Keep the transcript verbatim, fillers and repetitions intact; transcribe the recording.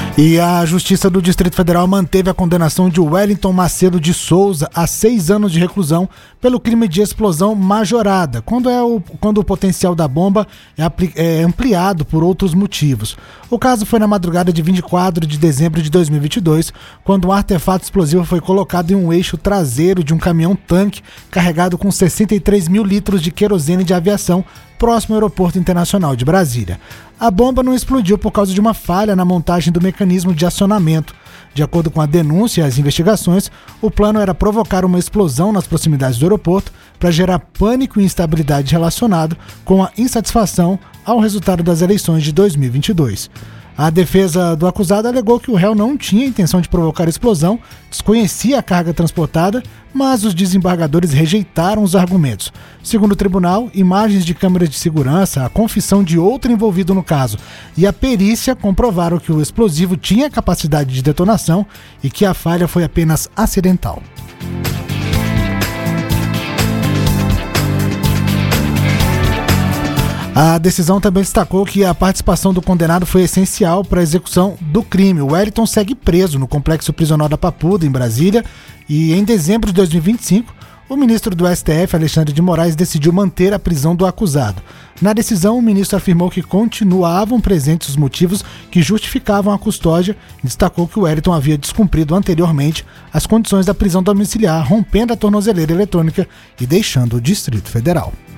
E a Justiça do Distrito Federal manteve a condenação de Wellington Macedo de Souza a seis anos de reclusão pelo crime de explosão majorada, quando, é o, quando o potencial da bomba é, apli, é ampliado por outros motivos. O caso foi na madrugada de vinte e quatro de dezembro de dois mil e vinte e dois, quando um artefato explosivo foi colocado em um eixo traseiro de um caminhão-tanque carregado com sessenta e três mil litros de querosene de aviação próximo ao Aeroporto Internacional de Brasília. A bomba não explodiu por causa de uma falha na montagem do mecanismo de acionamento. De acordo com a denúncia e as investigações, o plano era provocar uma explosão nas proximidades do aeroporto para gerar pânico e instabilidade relacionado com a insatisfação ao resultado das eleições de dois mil e vinte e dois. A defesa do acusado alegou que o réu não tinha intenção de provocar a explosão, desconhecia a carga transportada, mas os desembargadores rejeitaram os argumentos. Segundo o tribunal, imagens de câmeras de segurança, a confissão de outro envolvido no caso e a perícia comprovaram que o explosivo tinha capacidade de detonação e que a falha foi apenas acidental. A decisão também destacou que a participação do condenado foi essencial para a execução do crime. O Wellington segue preso no complexo prisional da Papuda, em Brasília, e em dezembro de dois mil e vinte e cinco, o ministro do S T F, Alexandre de Moraes, decidiu manter a prisão do acusado. Na decisão, o ministro afirmou que continuavam presentes os motivos que justificavam a custódia e destacou que o Wellington havia descumprido anteriormente as condições da prisão domiciliar, rompendo a tornozeleira eletrônica e deixando o Distrito Federal.